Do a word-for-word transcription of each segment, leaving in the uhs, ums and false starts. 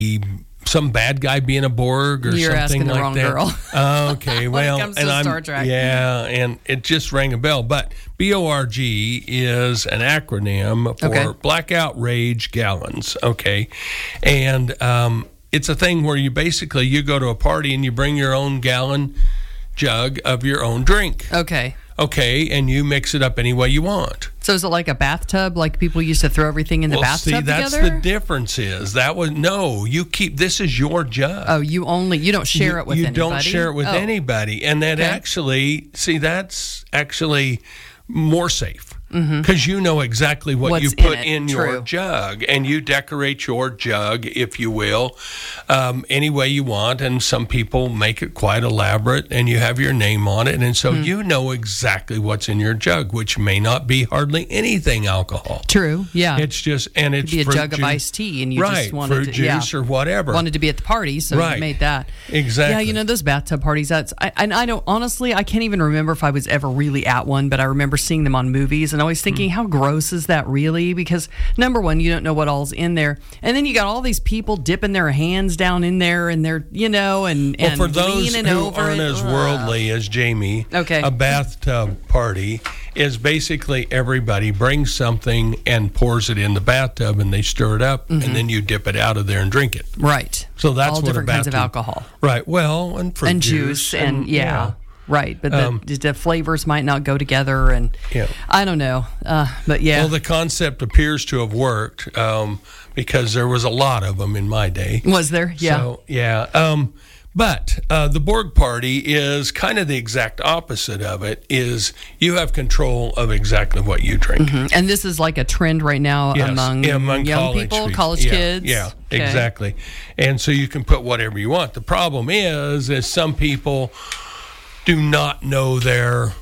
some bad guy being a Borg or You're something asking the like wrong that. girl. Uh, okay, When it well, comes to and I'm Star Trek. yeah, and it just rang a bell. But B O R G is an acronym for Okay. Blackout Rage Gallons. Okay, and um, it's a thing where you basically you go to a party and you bring your own gallon jug of your own drink. Okay. Okay, and you mix it up any way you want. So is it like a bathtub, like people used to throw everything in the well, bathtub see, that's together? the difference. Is that was no, you keep this is your jug. Oh, you only you don't share you, it with you anybody. don't share it with Oh. anybody, and that Okay. actually, see, that's actually more safe because you know exactly what What's you in put it. in, your True. jug, and you decorate your jug, if you will, um, any way you want. And some people make it quite elaborate, and you have your name on it, and so you know exactly what's in your jug, which may not be hardly anything alcohol. True. Yeah. It's just, and it's It'd be a fruit jug of juice- iced tea, and you right, just wanted fruit to, juice yeah, or whatever. wanted to be at the party, so Right. you made that. Exactly. Yeah, you know those bathtub parties. That's I, and I don't honestly. I can't even remember if I was ever really at one, but I remember seeing them on movies, and always thinking, how gross is that really? Because number one, you don't know what all's in there, and then you got all these people dipping their hands down in there, and they're you know, and Well, and for those leaning who over aren't it. as Ugh. worldly as Jamie, Okay. a bathtub party is basically everybody brings something and pours it in the bathtub, and they stir it up, and then you dip it out of there and drink it. Right. So that's all what different a kinds of bathtub- alcohol. Right. Well, and fruit and juice, and, yeah, right. But the, Um, the flavors might not go together, and Yeah. I don't know. Uh, but yeah, Well, the concept appears to have worked um, because there was a lot of them in my day. was there? Yeah. So, yeah. Um, but uh, the Borg party is kind of the exact opposite of it, is you have control of exactly what you drink. And this is like a trend right now Yes, among, yeah, among young college people, people. college Yeah, kids. Yeah, Okay. exactly. And so you can put whatever you want. The problem is, is some people do not know their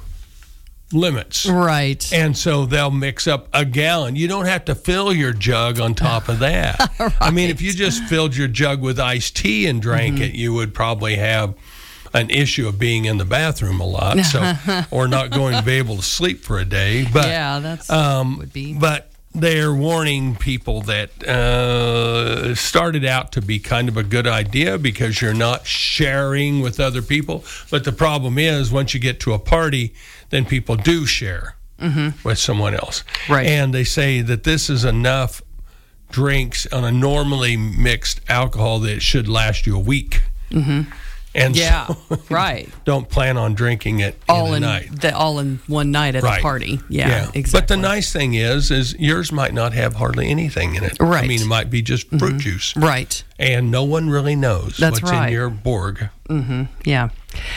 limits. Right. And so they'll mix up a gallon. You don't have to fill your jug on top of that. I mean, if you just filled your jug with iced tea and drank Mm-hmm. it, you would probably have an issue of being in the bathroom a lot, so or not going to be able to sleep for a day. But yeah, that's um, would be. But they're warning people that uh, started out to be kind of a good idea because you're not sharing with other people. But the problem is, once you get to a party, then people do share with someone else. Right. And they say that this is enough drinks on a normally mixed alcohol that it should last you a week. Mm-hmm. And Yeah, so right. don't plan on drinking it all in a in night. the, all in one night at Right. the party. Yeah, exactly. But the nice thing is, is yours might not have hardly anything in it. I Right. mean, it might be just fruit juice. right. And no one really knows That's what's right. in your Borg. Yeah.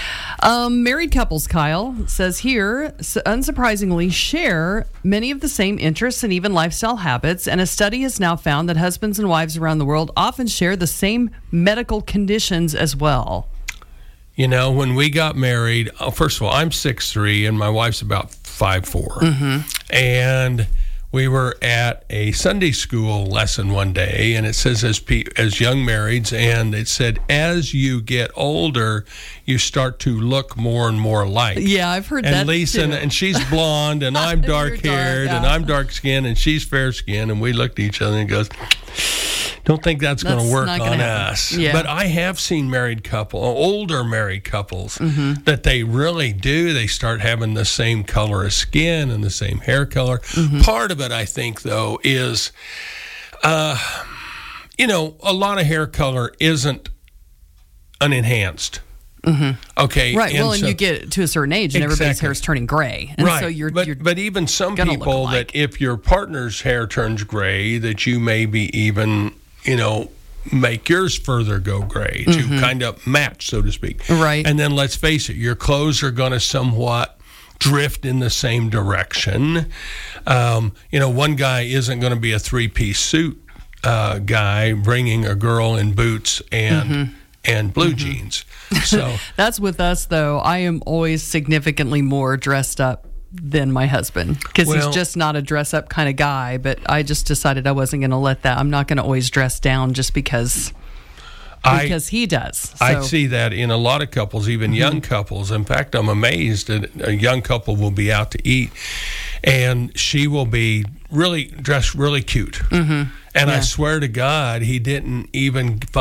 Um, married couples, Kyle, says here, s- unsurprisingly, share many of the same interests and even lifestyle habits. And a study has now found that husbands and wives around the world often share the same medical conditions as well. You know, when we got married, oh, first of all, I'm six three and my wife's about five four. Mm-hmm. And we were at a Sunday school lesson one day, and it says as pe- as young marrieds, and it said as you get older, you start to look more and more alike. Yeah, I've heard And that Lisa, too. and she's blonde, and I'm You're dark haired, dark, and yeah. I'm dark skinned, and she's fair skinned, and we looked at each other and goes, don't think that's, going That's to work not on gonna happen. us. Yeah. But I have seen married couple, older married couples, Mm-hmm. that they really do. They start having the same color of skin and the same hair color. Mm-hmm. Part of it, I think, though, is, uh, you know, a lot of hair color isn't unenhanced. Mm-hmm. Okay. Right. Well, and so- you get to a certain age, and everybody's Exactly. hair is turning gray, and right. so you're, but, you're but even some gonna look people that alike. if your partner's hair turns gray, that you maybe even, you know, make yours further go gray to kind of match, so to speak. Mm-hmm. Right. And then let's face it, your clothes are going to somewhat drift in the same direction. Um, you know, one guy isn't going to be a three-piece suit uh, guy bringing a girl in boots and Mm-hmm. and blue jeans. So That's with us, though. I am always significantly more dressed up than my husband because Well- he's just not a dress up kind of guy. But I just decided I wasn't going to let that. I'm not going to always dress down just because I because he does. I So- Mm-hmm. see that in a lot of couples, even young couples. In fact, I'm amazed that a young couple will be out to eat, and she will be really dressed really cute. Mm-hmm. And Yeah. I swear to God, he didn't even